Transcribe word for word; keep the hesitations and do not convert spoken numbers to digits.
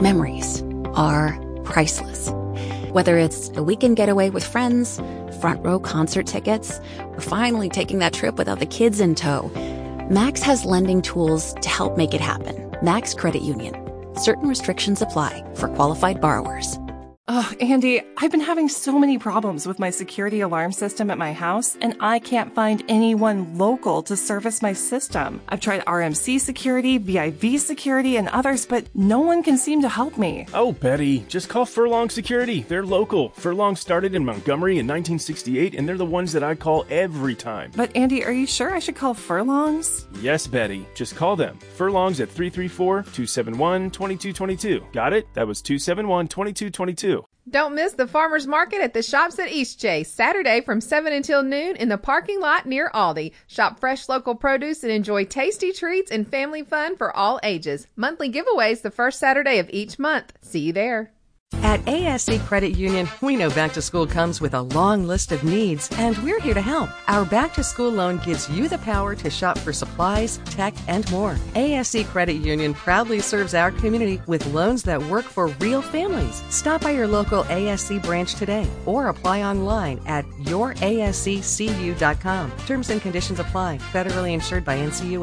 Memories are priceless. Whether it's a weekend getaway with friends, front row concert tickets, or finally taking that trip without the kids in tow, Max has lending tools to help make it happen. Max Credit Union. Certain restrictions apply for qualified borrowers. Oh, Andy, I've been having so many problems with my security alarm system at my house, and I can't find anyone local to service my system. I've tried R M C Security, V I V Security, and others, but no one can seem to help me. Oh, Betty, just call Furlong Security. They're local. Furlong started in Montgomery in nineteen sixty-eight, and they're the ones that I call every time. But Andy, are you sure I should call Furlongs? Yes, Betty. Just call them. Furlongs at three three four, two seven one, two two two two. Got it? That was two seven one, two two two two. Don't miss the farmers market at the Shops at Eastchase, Saturday from seven until noon in the parking lot near Aldi. Shop fresh local produce and enjoy tasty treats and family fun for all ages. Monthly giveaways the first Saturday of each month. See you there. At A S C Credit Union, we know back to school comes with a long list of needs, and we're here to help. Our back to school loan gives you the power to shop for supplies, tech, and more. A S C Credit Union proudly serves our community with loans that work for real families. Stop by your local A S C branch today or apply online at your A S C C U dot com. Terms and conditions apply. Federally insured by N C U A.